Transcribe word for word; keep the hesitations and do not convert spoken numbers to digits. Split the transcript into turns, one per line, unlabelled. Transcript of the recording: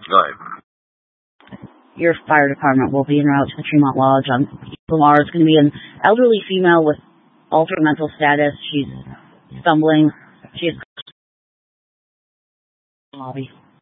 Go ahead.
Your fire department will be en route to the Tremont Lodge on Lamar. It's going to be an elderly female with altered mental status. She's stumbling. She's lobby.